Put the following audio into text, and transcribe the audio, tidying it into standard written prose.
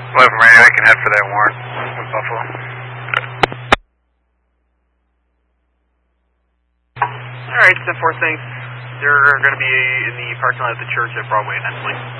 11 radio, I can head for that warrant with Buffalo. Alright, 10-4 things. They're going to be in the parking lot of the church at Broadway and Hensley.